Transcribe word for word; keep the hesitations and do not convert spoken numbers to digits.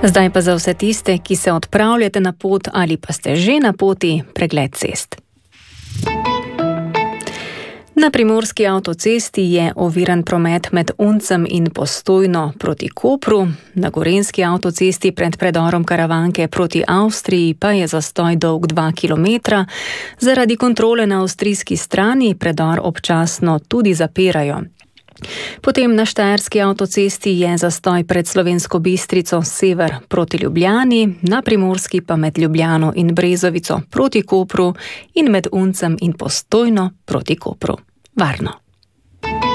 Zdaj pa za vse tiste, ki se odpravljate na pot ali pa ste že na poti, pregled cest. Na primorski avtocesti je oviran promet med Uncem in Postojno proti Kopru, na gorenjski avtocesti pred predorom Karavanke proti Avstriji pa je zastoj dolg dva kilometra, zaradi kontrole na avstrijski strani predor občasno tudi zapirajo. Potem na štajerski avtocesti je zastoj pred Slovensko Bistrico sever proti Ljubljani, na primorski pa med Ljubljano in Brezovico proti Kopru in med Uncem in Postojno proti Kopru. Varno!